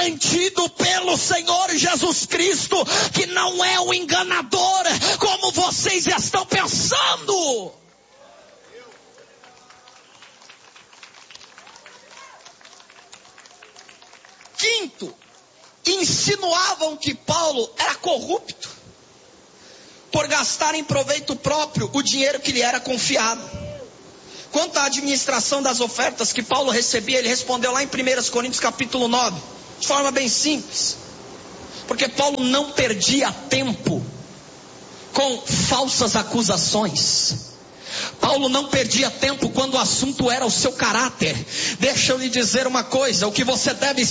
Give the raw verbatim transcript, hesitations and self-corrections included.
garantido pelo Senhor Jesus Cristo, que não é um enganador, como vocês estão pensando. Quinto, insinuavam que Paulo era corrupto, por gastar em proveito próprio o dinheiro que lhe era confiado. Quanto à administração das ofertas que Paulo recebia, ele respondeu lá em primeira Coríntios capítulo nove, de forma bem simples. Porque Paulo não perdia tempo com falsas acusações. Paulo não perdia tempo quando o assunto era o seu caráter. Deixa eu lhe dizer uma coisa, o que você deve